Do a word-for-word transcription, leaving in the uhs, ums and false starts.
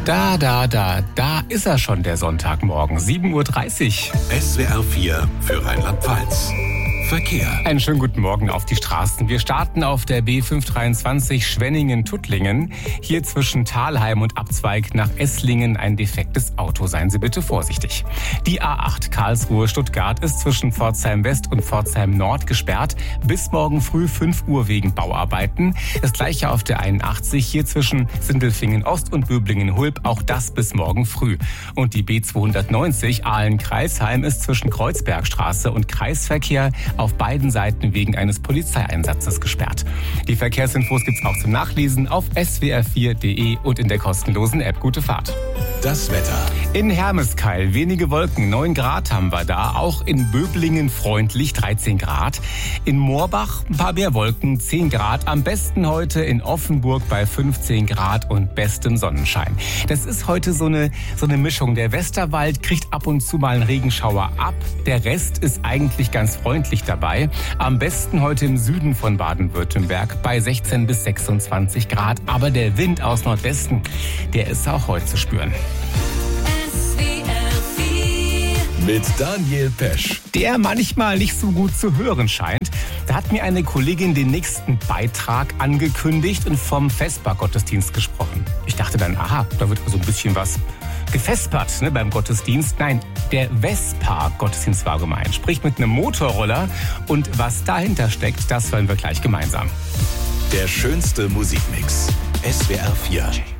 Da, da, da, da ist er schon, der Sonntagmorgen, sieben Uhr dreißig. S W R vier für Rheinland-Pfalz. Verkehr. Einen schönen guten Morgen auf die Straßen. Wir starten auf der B fünf dreiundzwanzig Schwenningen-Tuttlingen. Hier zwischen Thalheim und Abzweig nach Esslingen ein defektes Auto. Seien Sie bitte vorsichtig. Die A acht Karlsruhe-Stuttgart ist zwischen Pforzheim-West und Pforzheim-Nord gesperrt. Bis morgen früh fünf Uhr wegen Bauarbeiten. Das gleiche auf der einundachtzig hier zwischen Sindelfingen-Ost und Böblingen-Hulb. Auch das bis morgen früh. Und die B zweihundertneunzig Aalen-Kreisheim ist zwischen Kreuzbergstraße und Kreisverkehr auf beiden Seiten wegen eines Polizeieinsatzes gesperrt. Die Verkehrsinfos gibt's auch zum Nachlesen auf s w r vier punkt d e und in der kostenlosen App. Gute Fahrt. Das Wetter. In Hermeskeil wenige Wolken, neun Grad haben wir da. Auch in Böblingen freundlich, dreizehn Grad. In Moorbach ein paar mehr Wolken, zehn Grad. Am besten heute in Offenburg bei fünfzehn Grad und bestem Sonnenschein. Das ist heute so eine, so eine Mischung. Der Westerwald kriegt ab und zu mal einen Regenschauer ab. Der Rest ist eigentlich ganz freundlich dabei. Am besten heute im Süden von Baden-Württemberg bei sechzehn bis sechsundzwanzig Grad. Aber der Wind aus Nordwesten, der ist auch heute zu spüren. Mit Daniel Pesch. Der manchmal nicht so gut zu hören scheint. Da hat mir eine Kollegin den nächsten Beitrag angekündigt und vom Vesper-Gottesdienst gesprochen. Ich dachte dann, aha, da wird so ein bisschen was gefespert, ne, beim Gottesdienst. Nein, der Vespa-Gottesdienst war gemeint. Sprich mit einem Motorroller. Und was dahinter steckt, das hören wir gleich gemeinsam. Der schönste Musikmix. S W R vier.